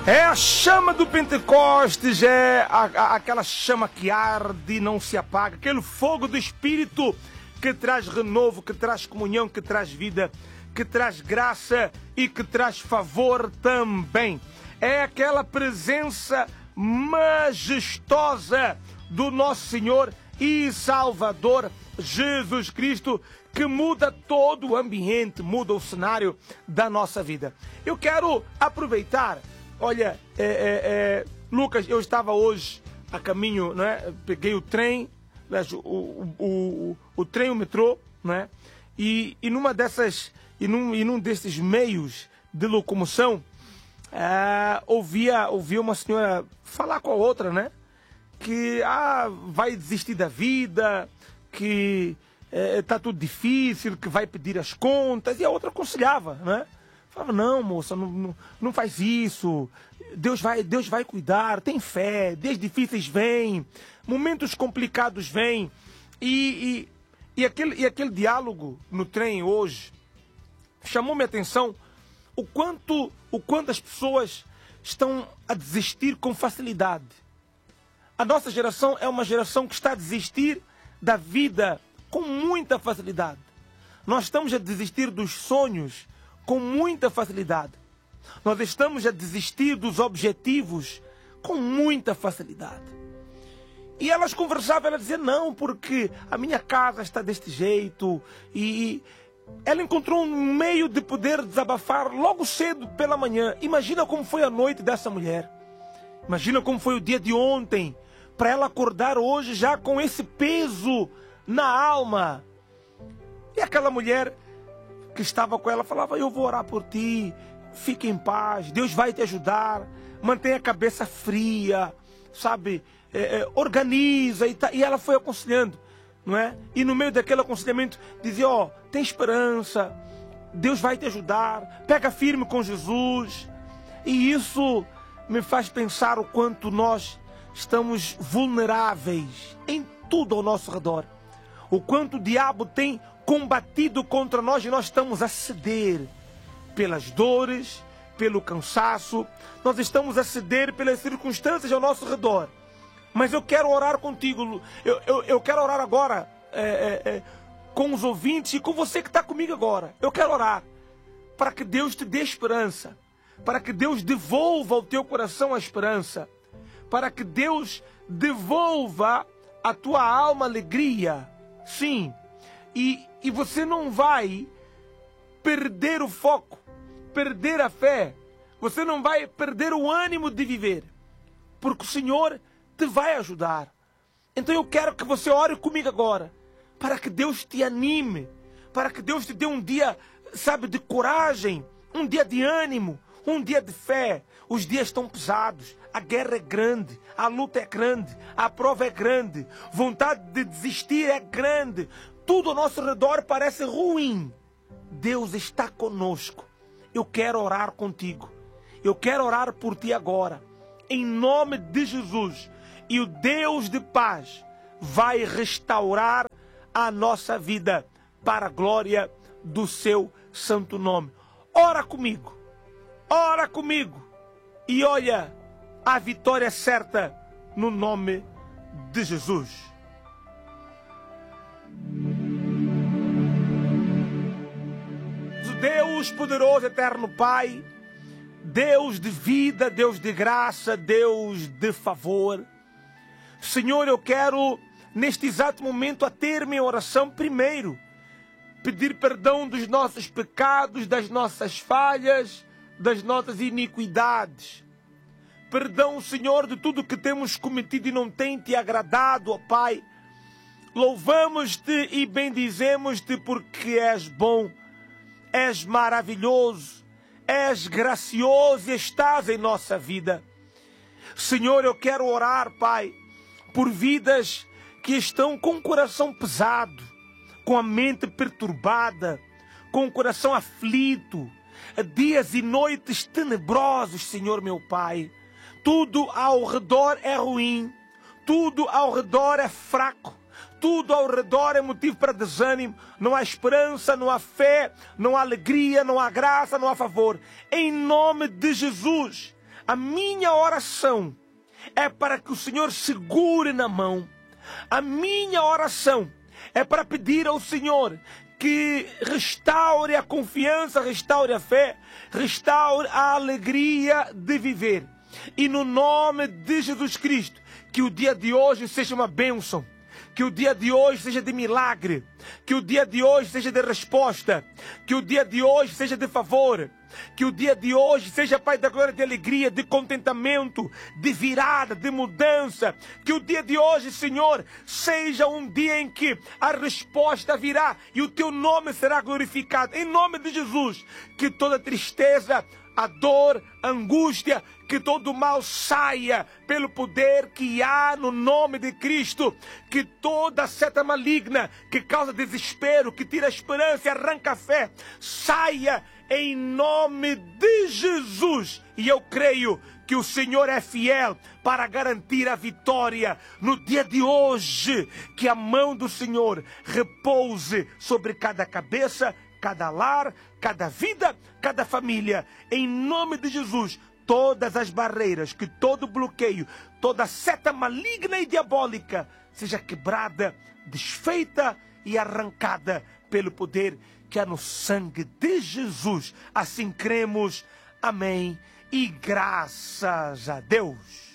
É a chama do Pentecostes, é aquela chama que arde e não se apaga, aquele fogo do Espírito que traz renovo, que traz comunhão, que traz vida, que traz graça e que traz favor também. É aquela presença majestosa do nosso Senhor e Salvador Jesus Cristo, que muda todo o ambiente, muda o cenário da nossa vida. Eu quero aproveitar. Olha, Lucas, eu estava hoje a caminho, não é? Peguei o trem, o trem, o metrô, não é? E numa dessas, e num desses meios de locomoção, ouvia uma senhora falar com a outra, né? Que vai desistir da vida, que está tudo difícil, que vai pedir as contas, e a outra aconselhava, né? Falava, não, moça, não faz isso, Deus vai cuidar, tem fé, dias difíceis vêm, momentos complicados vêm. E aquele diálogo no trem hoje chamou minha atenção o quanto as pessoas estão a desistir com facilidade. A nossa geração é uma geração que está a desistir da vida com muita facilidade. Nós estamos a desistir dos sonhos com muita facilidade. Nós estamos a desistir dos objetivos com muita facilidade. E elas conversavam, ela dizia, não, porque a minha casa está deste jeito. E ela encontrou um meio de poder desabafar logo cedo pela manhã. Imagina como foi a noite dessa mulher. Imagina como foi o dia de ontem, para ela acordar hoje já com esse peso na alma. E aquela mulher que estava com ela falava, eu vou orar por ti, fique em paz, Deus vai te ajudar, mantenha a cabeça fria, sabe, organiza, e ela foi aconselhando, não é? E no meio daquele aconselhamento dizia, tem esperança, Deus vai te ajudar, pega firme com Jesus. E isso me faz pensar o quanto nós estamos vulneráveis em tudo ao nosso redor, o quanto o diabo tem combatido contra nós, e nós estamos a ceder pelas dores, pelo cansaço, nós estamos a ceder pelas circunstâncias ao nosso redor. Mas eu quero orar contigo, eu quero orar agora com os ouvintes e com você que está comigo agora. Eu quero orar para que Deus te dê esperança, para que Deus devolva ao teu coração a esperança, para que Deus devolva à tua alma alegria. Sim. E você não vai perder o foco, perder a fé. Você não vai perder o ânimo de viver, porque o Senhor te vai ajudar. Então eu quero que você ore comigo agora, para que Deus te anime, para que Deus te dê um dia, sabe, de coragem, um dia de ânimo, um dia de fé. Os dias estão pesados, a guerra é grande, a luta é grande, a prova é grande, vontade de desistir é grande. Tudo ao nosso redor parece ruim. Deus está conosco. Eu quero orar contigo. Eu quero orar por ti agora, em nome de Jesus. E o Deus de paz vai restaurar a nossa vida para a glória do seu santo nome. Ora comigo. Ora comigo. E olha, a vitória é certa no nome de Jesus. Deus poderoso, eterno Pai, Deus de vida, Deus de graça, Deus de favor. Senhor, eu quero neste exato momento ater-me em oração primeiro, pedir perdão dos nossos pecados, das nossas falhas, das nossas iniquidades. Perdão, Senhor, de tudo que temos cometido e não tem te agradado, ó Pai. Louvamos-te e bendizemos-te porque és bom. És maravilhoso, és gracioso e estás em nossa vida. Senhor, eu quero orar, Pai, por vidas que estão com o coração pesado, com a mente perturbada, com o coração aflito, dias e noites tenebrosos, Senhor meu Pai. Tudo ao redor é ruim, tudo ao redor é fraco. Tudo ao redor é motivo para desânimo. Não há esperança, não há fé, não há alegria, não há graça, não há favor. Em nome de Jesus, A minha oração é para que o Senhor segure na mão. A minha oração é para pedir ao Senhor que restaure a confiança, restaure a fé, restaure a alegria de viver. E no nome de Jesus Cristo, que o dia de hoje seja uma bênção. Que o dia de hoje seja de milagre. Que o dia de hoje seja de resposta. Que o dia de hoje seja de favor. Que o dia de hoje seja, Pai da glória, de alegria, de contentamento, de virada, de mudança. Que o dia de hoje, Senhor, seja um dia em que a resposta virá e o Teu nome será glorificado. Em nome de Jesus, que toda tristeza, a dor, a angústia, que todo mal saia pelo poder que há no nome de Cristo. Que toda seta maligna que causa desespero, que tira a esperança e arranca a fé, saia em nome de Jesus. E eu creio que o Senhor é fiel para garantir a vitória no dia de hoje. Que a mão do Senhor repouse sobre cada cabeça, cada lar, cada vida, cada família. Em nome de Jesus, todas as barreiras, que todo bloqueio, toda seta maligna e diabólica seja quebrada, desfeita e arrancada pelo poder que há no sangue de Jesus. Assim cremos. Amém. E graças a Deus.